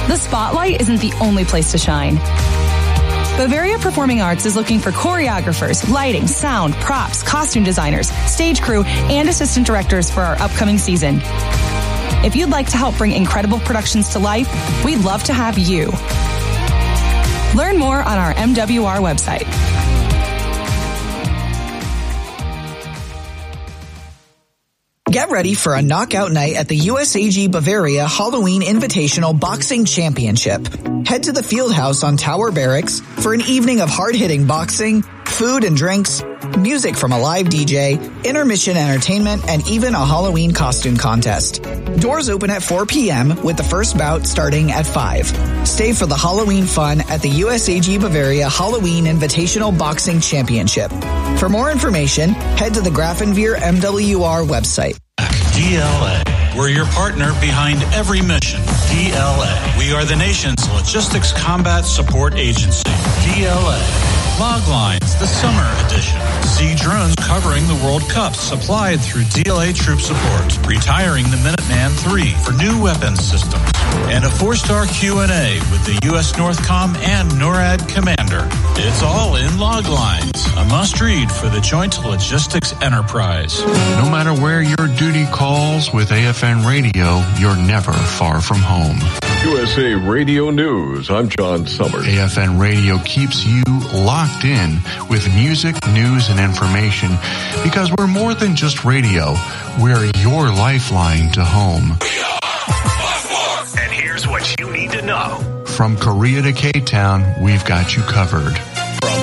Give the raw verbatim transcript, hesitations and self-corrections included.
the spotlight isn't the only place to shine. Bavaria Performing Arts is looking for choreographers, lighting, sound, props, costume designers, stage crew, and assistant directors for our upcoming season. If you'd like to help bring incredible productions to life, we'd love to have you. Learn more on our M W R website. Get ready for a knockout night at the U S A G Bavaria Halloween Invitational Boxing Championship. Head to the Fieldhouse on Tower Barracks for an evening of hard-hitting boxing, food and drinks, music from a live D J, intermission entertainment, and even a Halloween costume contest. Doors open at four p.m. with the first bout starting at five. Stay for the Halloween fun at the U S A G Bavaria Halloween Invitational Boxing Championship. For more information, head to the Grafenveer M W R website. D L A. We're your partner behind every mission. D L A. We are the nation's logistics combat support agency. D L A. Loglines, the summer edition. See drones covering the World Cup, supplied through D L A Troop Support. Retiring the Minuteman three for new weapons systems. And a four-star Q and A with the U S Northcom and NORAD commander. It's all in Loglines, a must-read for the Joint Logistics Enterprise. No matter where your duty calls with A F N Radio, you're never far from home. U S A Radio News, I'm John Summers. A F N Radio keeps you locked in with music, news, and information because we're more than just radio. We're your lifeline to home. We are. And here's what you need to know. From Korea to K-Town, we've got you covered.